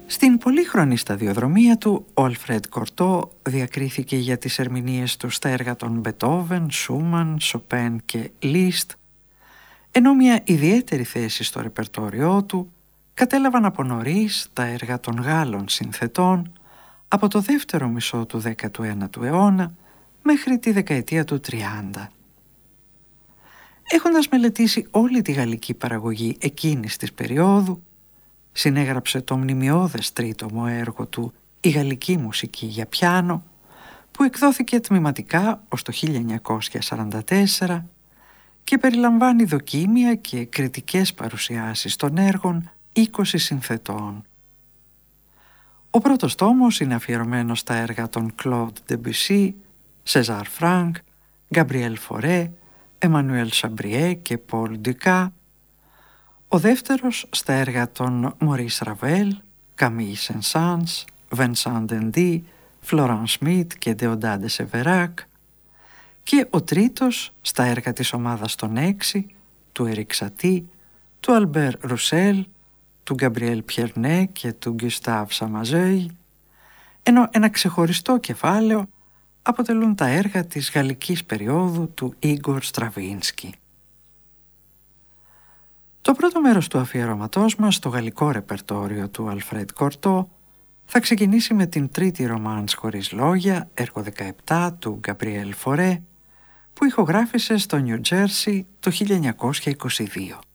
Στην πολύχρονη σταδιοδρομία του, ο Αλφρέντ Κορτό διακρίθηκε για τις ερμηνείες του στα έργα των Μπετόβεν, Σούμαν, Σοπέν και Λίστ, ενώ μια ιδιαίτερη θέση στο ρεπερτόριό του κατέλαβαν από νωρίς τα έργα των Γάλλων συνθετών από το δεύτερο μισό του 19ου αιώνα μέχρι τη δεκαετία του 30. Έχοντας μελετήσει όλη τη γαλλική παραγωγή εκείνης της περίοδου, συνέγραψε το μνημιώδες τρίτομο έργο του «Η γαλλική μουσική για πιάνο», που εκδόθηκε τμηματικά ως το 1944 και περιλαμβάνει δοκίμια και κριτικές παρουσιάσεις των έργων 20 συνθετών. Ο πρώτος τόμος είναι αφιερωμένος στα έργα των Claude Debussy, César Franck, Gabriel Fauré, Emmanuel Chabrier και Paul Dukas. Ο δεύτερος στα έργα των Maurice Ravel, Camille Saint-Saëns, Vincent Dendy, Florent Schmitt και Deodat de Séverac, και ο τρίτος στα έργα της ομάδας των 6, του Eric Satie, του Albert Roussel, του Gabriel Pierné και του Gustave Samazeuil, ενώ ένα ξεχωριστό κεφάλαιο αποτελούν τα έργα της γαλλικής περίοδου του Igor Stravinsky. Το πρώτο μέρος του αφιερώματός μας στο γαλλικό ρεπερτόριο του Αλφρέντ Κορτό θα ξεκινήσει με την τρίτη ρομάνς χωρίς λόγια, έργο 17 του Gabriel Fauré, που ηχογράφησε στο Νιου Τζέρσι το 1922.